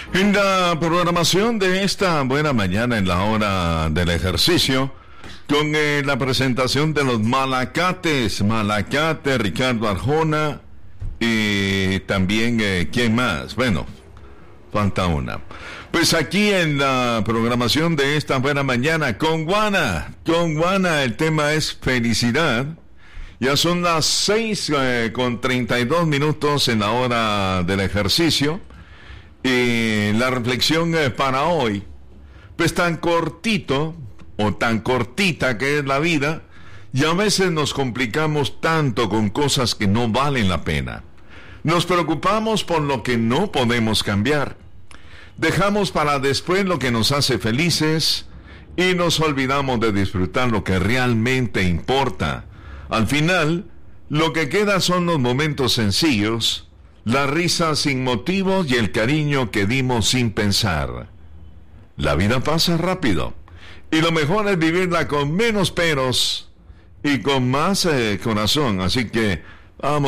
En la programación de esta buena mañana en la hora del ejercicio, con la presentación de los Malacates, Malacate, Ricardo Arjona y también, ¿quién más? Bueno, falta una. Pues aquí en la programación de esta buena mañana, con Juana, el tema es felicidad. Ya son las 6:32 en la hora del ejercicio. Y la reflexión para hoy, pues tan cortito o tan cortita que es la vida, y a veces nos complicamos tanto con cosas que no valen la pena. Nos preocupamos por lo que no podemos cambiar. Dejamos para después lo que nos hace felices y nos olvidamos de disfrutar lo que realmente importa. Al final, lo que queda son los momentos sencillos, la risa sin motivos y el cariño que dimos sin pensar. La vida pasa rápido y lo mejor es vivirla con menos peros y con más corazón. Así que vamos